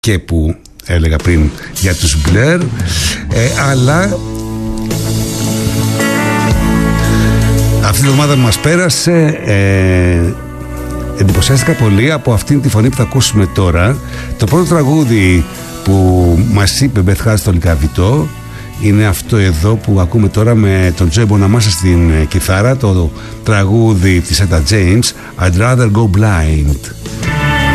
και που έλεγα πριν για τους Blur, αλλά αυτή τη εβδομάδα που μας πέρασε εντυπωσιάστηκα πολύ από αυτήν τη φωνή που θα ακούσουμε τώρα. Το πρώτο τραγούδι που μας είπε Beth Hart στο Λικαβιτό είναι αυτό εδώ που ακούμε τώρα, με τον Joey Bonamassa στην κιθάρα, το τραγούδι της Etta James, I'd Rather Go Blind.